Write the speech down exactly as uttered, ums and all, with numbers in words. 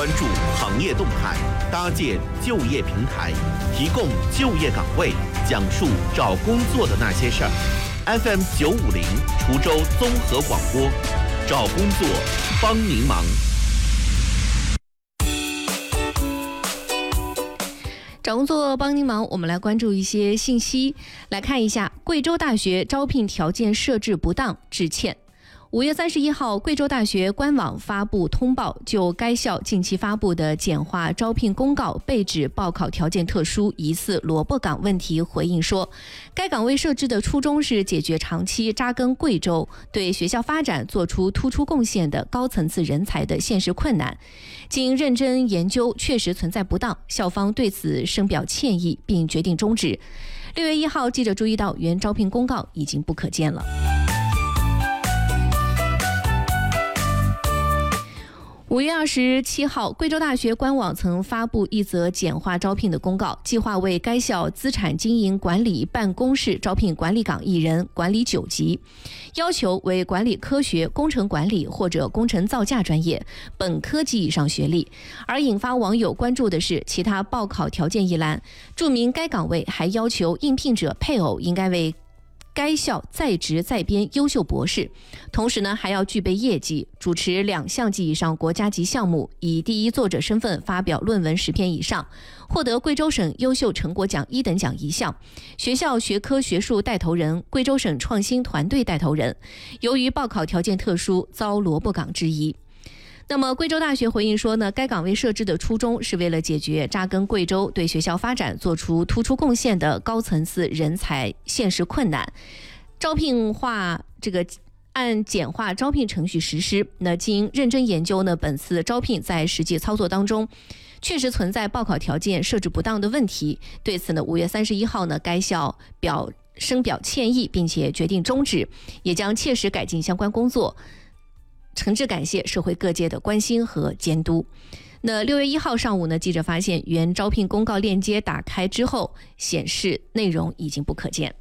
关注行业动态，搭建就业平台，提供就业岗位，讲述找工作的那些事儿。F M 九五零滁州综合广播，找工作帮您忙。 找工作帮您忙，我们来关注一些信息。来看一下，贵州大学招聘条件设置不当，致歉。五月三十一号，贵州大学官网发布通报，就该校近期发布的简化招聘公告被指报考条件特殊、疑似萝卜岗问题回应说，该岗位设置的初衷是解决长期扎根贵州、对学校发展做出突出贡献的高层次人才的现实困难。经认真研究，确实存在不当，校方对此深表歉意，并决定终止。六月一号，记者注意到原招聘公告已经不可见了。五月二十七号，贵州大学官网曾发布一则简化招聘的公告，计划为该校资产经营管理办公室招聘管理岗一人，管理九级，要求为管理科学、工程管理或者工程造价专业，本科及以上学历。而引发网友关注的是其他报考条件一栏，注明该岗位还要求应聘者配偶应该为该校在职在编优秀博士，同时呢还要具备业绩，主持两项及以上国家级项目，以第一作者身份发表论文十篇以上，获得贵州省优秀成果奖一等奖一项，学校学科学术带头人，贵州省创新团队带头人。由于报考条件特殊，遭萝卜岗质疑。那么贵州大学回应说呢，该岗位设置的初衷是为了解决扎根贵州、对学校发展做出突出贡献的高层次人才现实困难。招聘化这个按简化招聘程序实施，那经认真研究呢，本次招聘在实际操作当中确实存在报考条件设置不当的问题。对此呢，五月三十一号呢，该校表深表歉意，并且决定终止，也将切实改进相关工作。诚挚感谢社会各界的关心和监督。那六月一号上午呢，记者发现原招聘公告链接打开之后，显示内容已经不可见。